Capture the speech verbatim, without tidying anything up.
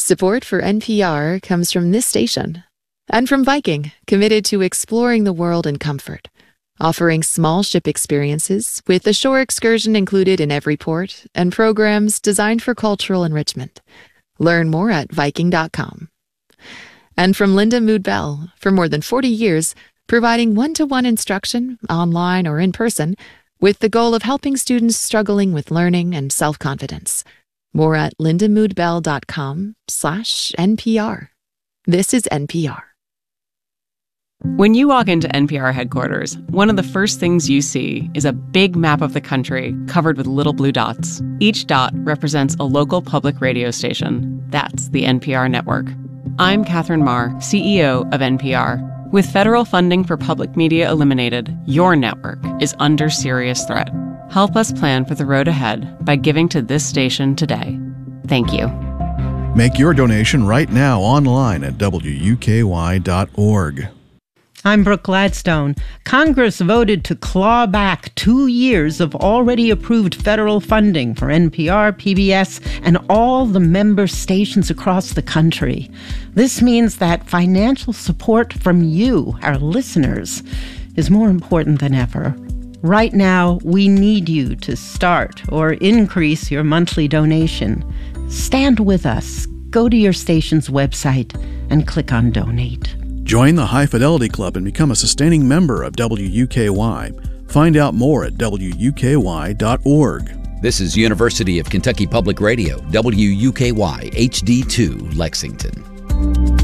Support for N P R comes from this station and from Viking, committed to exploring the world in comfort, offering small ship experiences with a shore excursion included in every port and programs designed for cultural enrichment. Learn more at Viking dot com. And from Linda Mood Bell, for more than forty years, providing one-to-one instruction, online or in person, with the goal of helping students struggling with learning and self-confidence. More at lindamoodbell.com slash NPR. This is N P R. When you walk into N P R headquarters, one of the first things you see is a big map of the country covered with little blue dots. Each dot represents a local public radio station. That's the N P R network. I'm Catherine Marr, C E O of N P R. With federal funding for public media eliminated, your network is under serious threat. Help us plan for the road ahead by giving to this station today. Thank you. Make your donation right now online at W U K Y dot org. I'm Brooke Gladstone. Congress voted to claw back two years of already approved federal funding for N P R, P B S, and all the member stations across the country. This means that financial support from you, our listeners, is more important than ever. Right now, we need you to start or increase your monthly donation. Stand with us. Go to your station's website and click on Donate. Join the High Fidelity Club and become a sustaining member of W U K Y. Find out more at W U K Y dot org. This is University of Kentucky Public Radio, W U K Y H D two, Lexington.